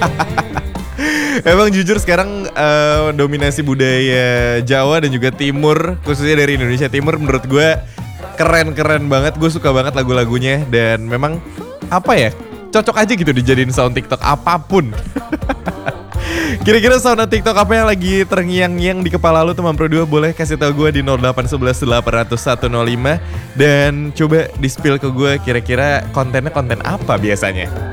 Emang jujur sekarang dominasi budaya Jawa dan juga Timur, khususnya dari Indonesia Timur, menurut gue keren-keren banget. Gue suka banget lagu-lagunya dan memang apa ya, cocok aja gitu dijadiin sound TikTok apapun. Kira-kira sound TikTok apa yang lagi terngiang-ngiang di kepala lu teman Pro 2? Boleh kasih tau gue di 0811 800 105 dan coba di-spill ke gue kira-kira kontennya konten apa biasanya.